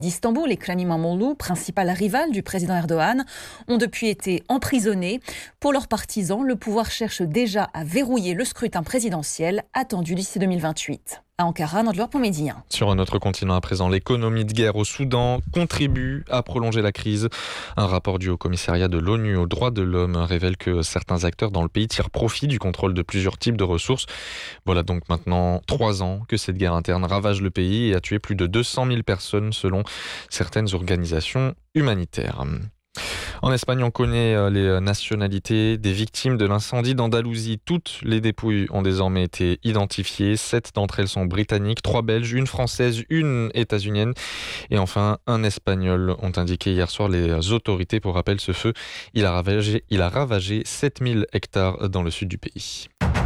d'Istanbul, Ekrem İmamoğlu, principal rival du président Erdogan, ont depuis été emprisonnés. Pour leurs partisans, le pouvoir cherche déjà à verrouiller le scrutin présidentiel attendu d'ici 2028. À Ankara, Nandlour Médien. Sur un autre continent à présent, l'économie de guerre au Soudan contribue à prolonger la crise. Un rapport du Haut-Commissariat de l'ONU aux droits de l'homme révèle que certains acteurs dans le pays tirent profit du contrôle de plusieurs types de ressources. Voilà donc maintenant 3 ans que cette guerre interne ravage le pays et a tué plus de 200 000 personnes selon certaines organisations humanitaires. En Espagne, on connaît les nationalités des victimes de l'incendie d'Andalousie. Toutes les dépouilles ont désormais été identifiées. 7 d'entre elles sont britanniques, 3 belges, une française, une états-unienne et enfin un espagnol, ont indiqué hier soir les autorités. Pour rappel, ce feu, il a ravagé 7000 hectares dans le sud du pays.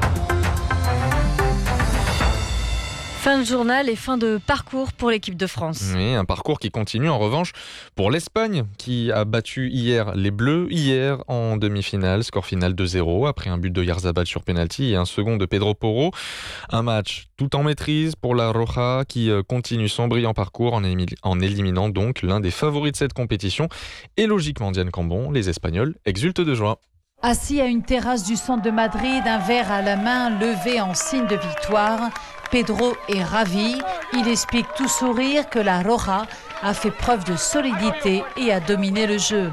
Fin de journal et fin de parcours pour l'équipe de France. Oui, un parcours qui continue en revanche pour l'Espagne qui a battu hier les Bleus, hier en demi-finale, score final 2-0 après un but de Oyarzabal sur pénalty et un second de Pedro Porro. Un match tout en maîtrise pour la Roja qui continue son brillant parcours en éliminant donc l'un des favoris de cette compétition. Et logiquement, Diane Cambon, les Espagnols exultent de joie. Assis à une terrasse du centre de Madrid, un verre à la main levé en signe de victoire, Pedro est ravi. Il explique tout sourire que la Roja a fait preuve de solidité et a dominé le jeu.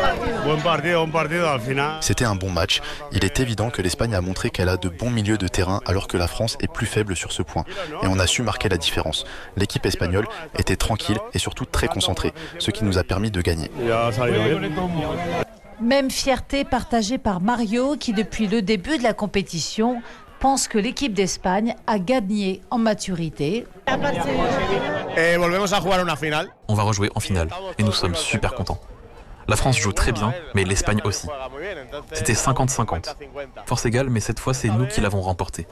C'était un bon match. Il est évident que l'Espagne a montré qu'elle a de bons milieux de terrain alors que la France est plus faible sur ce point. Et on a su marquer la différence. L'équipe espagnole était tranquille et surtout très concentrée, ce qui nous a permis de gagner. Même fierté partagée par Mario qui, depuis le début de la compétition, pense que l'équipe d'Espagne a gagné en maturité. On va rejouer en finale et nous sommes super contents. La France joue très bien, mais l'Espagne aussi. C'était 50-50. Force égale, mais cette fois, c'est nous qui l'avons remporté.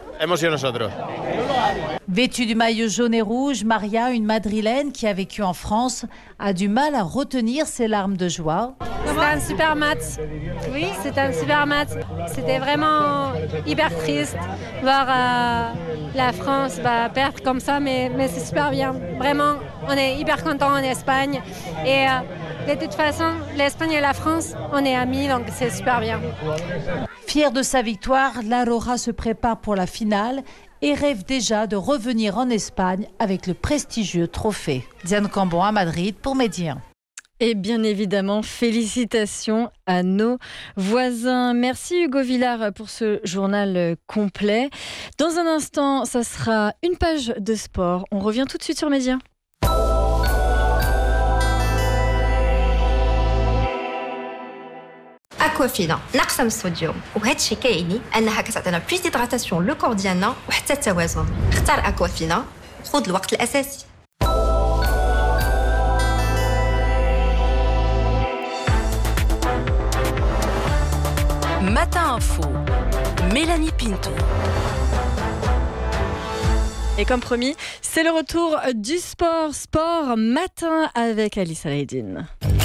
Vêtue du maillot jaune et rouge, Maria, une Madrilène qui a vécu en France, a du mal à retenir ses larmes de joie. C'était un super match. Oui, c'était un super match. C'était vraiment hyper triste voir la France perdre comme ça, mais c'est super bien. Vraiment, on est hyper contents en Espagne. Et de toute façon, l'Espagne et la France, on est amis, donc c'est super bien. Fière de sa victoire, la Roja se prépare pour la finale et rêve déjà de revenir en Espagne avec le prestigieux trophée. Diane Cambon à Madrid pour Médien. Et bien évidemment, félicitations à nos voisins. Merci Hugo Villard pour ce journal complet. Dans un instant, ça sera une page de sport. On revient tout de suite sur Médien. اكوافينا ناقصه من الصوديوم وهذا الشيء كيعني انها كتعطينا بلوس ديدراتاسيون لو كور ديالنا وحتى التوازن. اختار اكوافينا خذ الوقت الاساسي. Matin Info, Mélanie Pinto. Et comme promis, c'est le retour du sport matin avec Alice Alaïdine.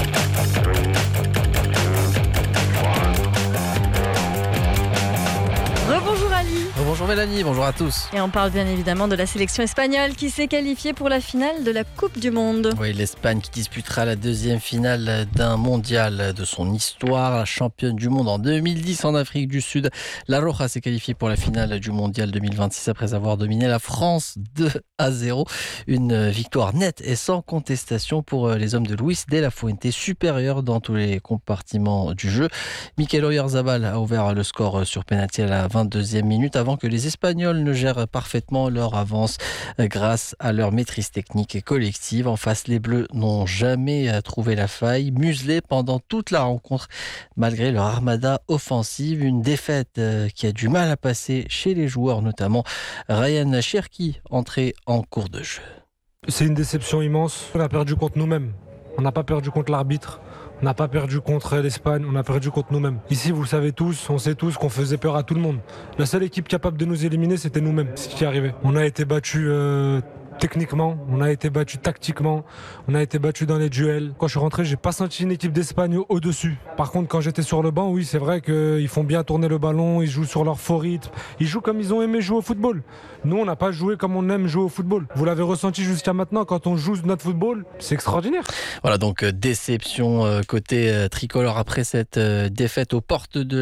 Rebonjour Ali. Bonjour Mélanie, bonjour à tous. Et on parle bien évidemment de la sélection espagnole qui s'est qualifiée pour la finale de la Coupe du Monde. Oui, l'Espagne qui disputera la deuxième finale d'un mondial de son histoire. La championne du monde en 2010 en Afrique du Sud. La Roja s'est qualifiée pour la finale du mondial 2026 après avoir dominé la France 2-0. Une victoire nette et sans contestation pour les hommes de Luis de la Fuente, supérieur dans tous les compartiments du jeu. Mikel Oyarzabal a ouvert le score sur pénalty à la 22e minute avant que les Espagnols ne gèrent parfaitement leur avance grâce à leur maîtrise technique collective. En face, les Bleus n'ont jamais trouvé la faille, muselés pendant toute la rencontre malgré leur armada offensive. Une défaite qui a du mal à passer chez les joueurs, notamment Ryan Cherki, entré en cours de jeu. C'est une déception immense. On a perdu contre nous-mêmes. On n'a pas perdu contre l'arbitre. On n'a pas perdu contre l'Espagne, on a perdu contre nous-mêmes. Ici, vous le savez tous, on sait tous qu'on faisait peur à tout le monde. La seule équipe capable de nous éliminer, c'était nous-mêmes. C'est ce qui est arrivé. On a été battus techniquement, on a été battu tactiquement, on a été battu dans les duels. Quand je suis rentré, j'ai pas senti une équipe d'Espagne au-dessus. Par contre, quand j'étais sur le banc, oui, c'est vrai qu'ils font bien tourner le ballon, ils jouent sur leur faux rythme, ils jouent comme ils ont aimé jouer au football. Nous, on n'a pas joué comme on aime jouer au football. Vous l'avez ressenti jusqu'à maintenant, quand on joue notre football, c'est extraordinaire. Voilà, donc déception côté tricolore après cette défaite aux portes de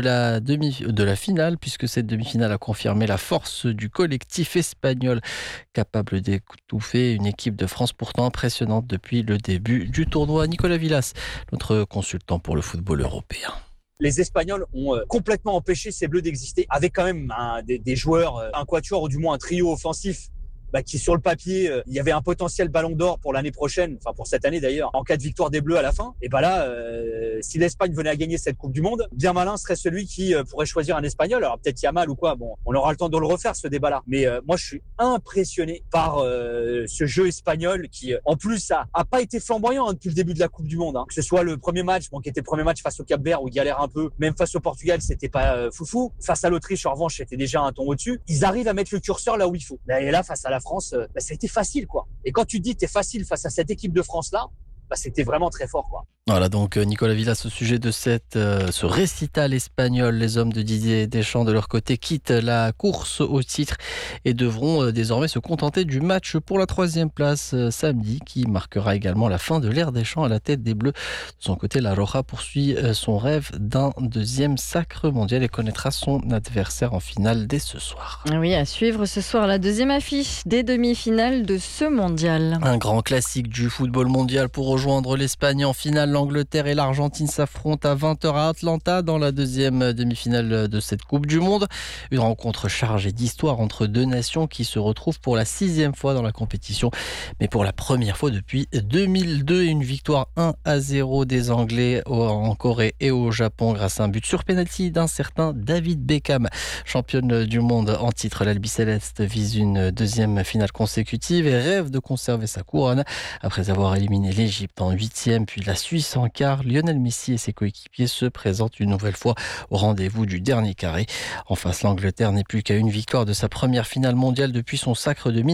la finale, puisque cette demi-finale a confirmé la force du collectif espagnol, capable d'étouffer une équipe de France pourtant impressionnante depuis le début du tournoi. Nicolas Villas, notre consultant pour le football européen. Les Espagnols ont complètement empêché ces Bleus d'exister, avec quand même des joueurs, un quatuor ou du moins un trio offensif qui sur le papier, il y avait un potentiel ballon d'or pour l'année prochaine, enfin pour cette année d'ailleurs, en cas de victoire des Bleus à la fin. Et là, si l'Espagne venait à gagner cette Coupe du Monde, bien malin serait celui qui pourrait choisir un Espagnol. Alors peut-être Yamal ou quoi, bon, on aura le temps de le refaire ce débat-là. Mais moi je suis impressionné par ce jeu espagnol qui en plus a pas été flamboyant depuis le début de la Coupe du Monde. Que ce soit le premier match, qui était le premier match face au Cap-Vert où il galère un peu, même face au Portugal c'était pas foufou. Face à l'Autriche en revanche c'était déjà un ton au-dessus. Ils arrivent à mettre le curseur là où il faut. Et là face à la France, ça a été facile quoi. Et quand tu dis que t'es facile face à cette équipe de France là, c'était vraiment très fort quoi. Voilà donc Nicolas Villas au sujet de ce récital espagnol. Les hommes de Didier Deschamps de leur côté quittent la course au titre et devront désormais se contenter du match pour la 3e place samedi, qui marquera également la fin de l'ère Deschamps à la tête des Bleus. De son côté, la Roja poursuit son rêve d'un 2e sacre mondial et connaîtra son adversaire en finale dès ce soir. Oui, à suivre ce soir la 2e affiche des demi-finales de ce mondial. Un grand classique du football mondial pour rejoindre l'Espagne en finale. L'Angleterre et l'Argentine s'affrontent à 20h à Atlanta dans la 2e demi-finale de cette Coupe du Monde. Une rencontre chargée d'histoire entre deux nations qui se retrouvent pour la 6e fois dans la compétition, mais pour la première fois depuis 2002. Une victoire 1-0 des Anglais en Corée et au Japon grâce à un but sur pénalty d'un certain David Beckham. Championne du monde en titre, l'Albi Céleste vise une 2e finale consécutive et rêve de conserver sa couronne. Après avoir éliminé l'Égypte en 8e puis la Suisse en quart, Lionel Messi et ses coéquipiers se présentent une nouvelle fois au rendez-vous du dernier carré. En face, l'Angleterre n'est plus qu'à une victoire de sa première finale mondiale depuis son sacre de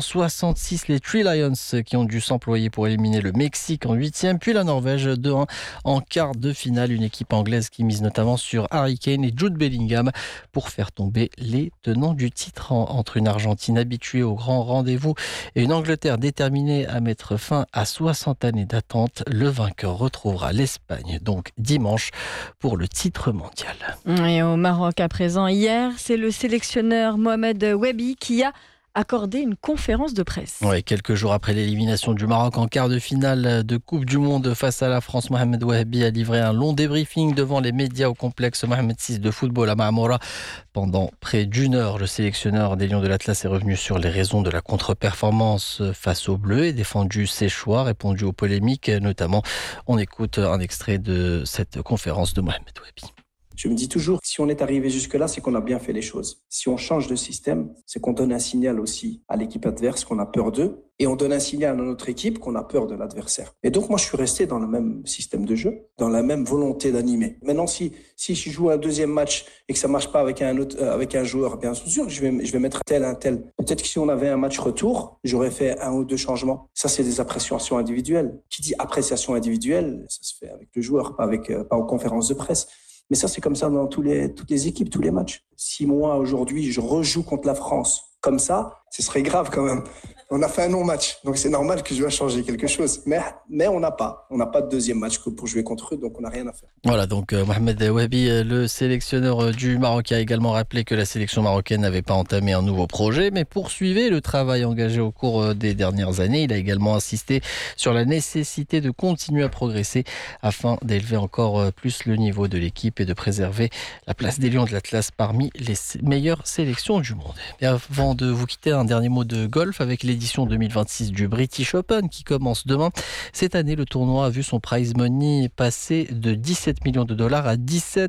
1966. Les Three Lions qui ont dû s'employer pour éliminer le Mexique en 8e, puis la Norvège 2-1 en quart de finale. Une équipe anglaise qui mise notamment sur Harry Kane et Jude Bellingham pour faire tomber les tenants du titre. Entre une Argentine habituée au grand rendez-vous et une Angleterre déterminée à mettre fin à 60 années d'attente, le vainqueur retrouvera l'Espagne donc dimanche pour le titre mondial. Et au Maroc à présent, hier, c'est le sélectionneur Mohamed Wahbi qui a accordé une conférence de presse. Oui, quelques jours après l'élimination du Maroc en quart de finale de Coupe du Monde face à la France, Mohamed Wahbi a livré un long débriefing devant les médias au complexe Mohamed VI de football à Marmora. Pendant près d'une heure, le sélectionneur des Lions de l'Atlas est revenu sur les raisons de la contre-performance face aux Bleus et défendu ses choix, répondu aux polémiques notamment. On écoute un extrait de cette conférence de Mohamed Wahbi. Je me dis toujours que si on est arrivé jusque-là, c'est qu'on a bien fait les choses. Si on change de système, c'est qu'on donne un signal aussi à l'équipe adverse qu'on a peur d'eux et on donne un signal à notre équipe qu'on a peur de l'adversaire. Et donc moi, je suis resté dans le même système de jeu, dans la même volonté d'animer. Maintenant, si je joue un 2e match et que ça marche pas avec un joueur, bien sûr, je vais mettre un tel. Peut-être que si on avait un match retour, j'aurais fait 1 ou 2 changements. Ça, c'est des appréciations individuelles. Qui dit appréciation individuelle, ça se fait avec le joueur, pas en conférence de presse. Mais ça, c'est comme ça dans toutes les équipes, tous les matchs. Si moi, aujourd'hui, je rejoue contre la France comme ça, ce serait grave quand même. On a fait un non-match, donc c'est normal que je dois changer quelque chose. Mais on n'a pas de 2e match pour jouer contre eux, donc on n'a rien à faire. Voilà, donc Mohamed Wahbi, le sélectionneur du Maroc, a également rappelé que la sélection marocaine n'avait pas entamé un nouveau projet, mais poursuivait le travail engagé au cours des dernières années. Il a également insisté sur la nécessité de continuer à progresser afin d'élever encore plus le niveau de l'équipe et de préserver la place des Lions de l'Atlas parmi les meilleures sélections du monde. Et avant de vous quitter, un dernier mot de golf avec l'édition 2026 du British Open qui commence demain. Cette année, le tournoi a vu son prize money passer de 17 millions de dollars à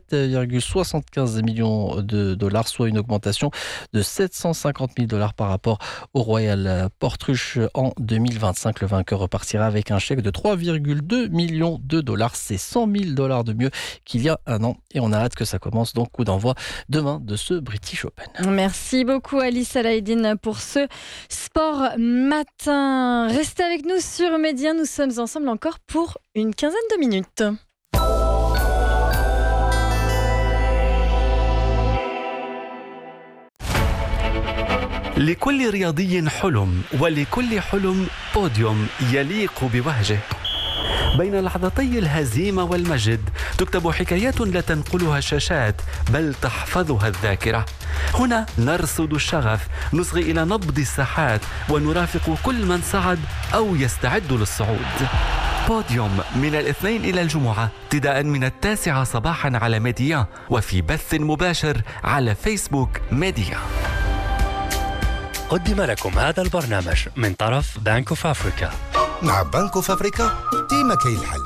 17,75 millions de dollars, soit une augmentation de 750 000 dollars par rapport au Royal Portrush en 2025. Le vainqueur repartira avec un chèque de 3,2 millions de dollars. C'est 100 000 dollars de mieux qu'il y a un an et on a hâte que ça commence. Donc coup d'envoi demain de ce British Open. Merci beaucoup Alice Alaïdine pour ce Sport Matin. Restez avec nous sur Média, nous sommes ensemble encore pour une quinzaine de minutes. لكل رياضي حلم ولكل حلم بوديوم يليق بوهجه. بين لحظتي الهزيمة والمجد تكتب حكايات لا تنقلها الشاشات بل تحفظها الذاكرة. هنا نرصد الشغف، نصغي إلى نبض الساحات ونرافق كل من صعد أو يستعد للصعود. بوديوم من الاثنين إلى الجمعة ابتداء من 9 صباحا على ميديا وفي بث مباشر على فيسبوك ميديا. قدم لكم هذا البرنامج من طرف بنك اوف افريكا. مع بنك اوف افريكا ديما كاين الحل.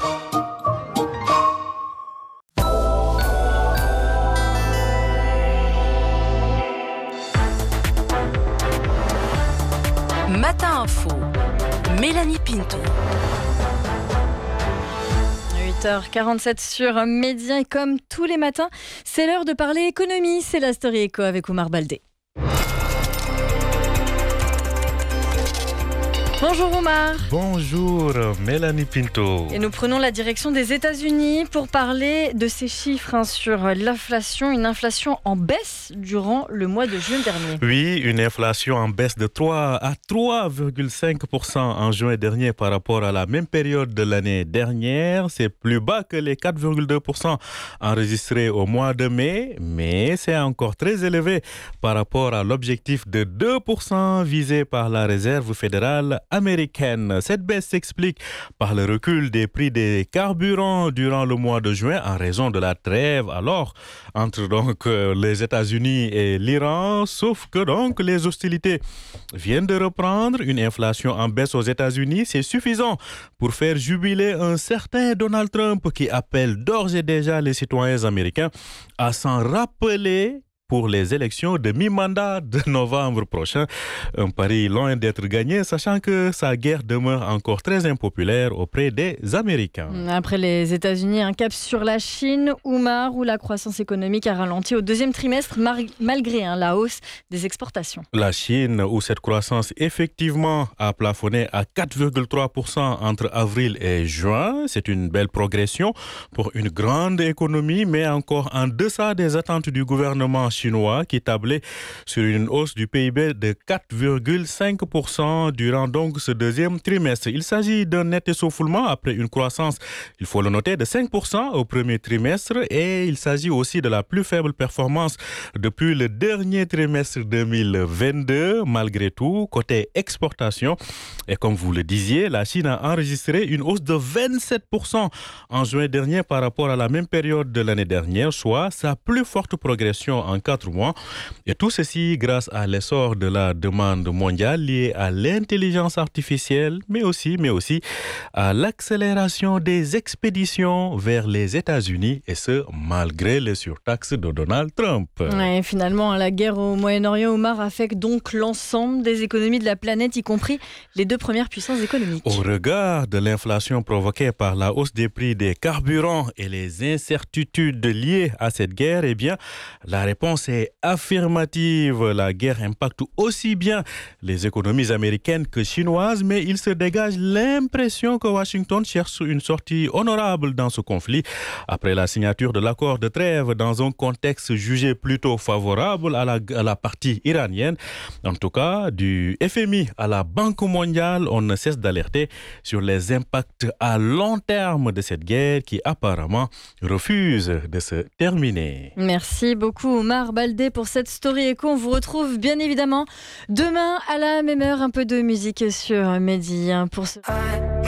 Matin Info, Mélanie Pinto. 8h47 sur Média et comme tous les matins, c'est l'heure de parler économie. C'est la Story Eco avec Oumar Baldé. Bonjour Oumar. Bonjour Mélanie Pinto. Et nous prenons la direction des États-Unis pour parler de ces chiffres sur l'inflation, une inflation en baisse durant le mois de juin dernier. Oui, une inflation en baisse de 3 à 3,5% en juin dernier par rapport à la même période de l'année dernière. C'est plus bas que les 4,2% enregistrés au mois de mai, mais c'est encore très élevé par rapport à l'objectif de 2% visé par la Réserve fédérale américaine. Cette baisse s'explique par le recul des prix des carburants durant le mois de juin en raison de la trêve entre les États-Unis et l'Iran, sauf que les hostilités viennent de reprendre. Une inflation en baisse aux États-Unis, c'est suffisant pour faire jubiler un certain Donald Trump qui appelle d'ores et déjà les citoyens américains à s'en rappeler pour les élections de mi-mandat de novembre prochain. Un pari loin d'être gagné, sachant que sa guerre demeure encore très impopulaire auprès des Américains. Après les États-Unis, un cap sur la Chine, Oumar, où la croissance économique a ralenti au deuxième trimestre malgré la hausse des exportations. La Chine, où cette croissance effectivement a plafonné à 4,3% entre avril et juin. C'est une belle progression pour une grande économie, mais encore en deçà des attentes du gouvernement chinois qui tablait sur une hausse du PIB de 4,5% durant donc ce deuxième trimestre. Il s'agit d'un net essoufflement après une croissance, il faut le noter, de 5% au premier trimestre et il s'agit aussi de la plus faible performance depuis le dernier trimestre 2022. Malgré tout, côté exportation, et comme vous le disiez, la Chine a enregistré une hausse de 27% en juin dernier par rapport à la même période de l'année dernière, soit sa plus forte progression en 4 mois. Et tout ceci grâce à l'essor de la demande mondiale liée à l'intelligence artificielle, mais aussi à l'accélération des expéditions vers les États-Unis, et ce, malgré les surtaxes de Donald Trump. Ouais, finalement, la guerre au Moyen-Orient, Oumar, affecte donc l'ensemble des économies de la planète, y compris les 2 premières puissances économiques. Au regard de l'inflation provoquée par la hausse des prix des carburants et les incertitudes liées à cette guerre, eh bien, la réponse est affirmative. La guerre impacte aussi bien les économies américaines que chinoises, mais il se dégage l'impression que Washington cherche une sortie honorable dans ce conflit. Après la signature de l'accord de trêve dans un contexte jugé plutôt favorable à la partie iranienne, en tout cas du FMI à la Banque mondiale, on ne cesse d'alerter sur les impacts à long terme de cette guerre qui apparemment refuse de se terminer. Merci beaucoup Oumar Baldé pour cette Story Eco. On vous retrouve bien évidemment demain à la même heure. Un peu de musique sur Mehdi pour ce...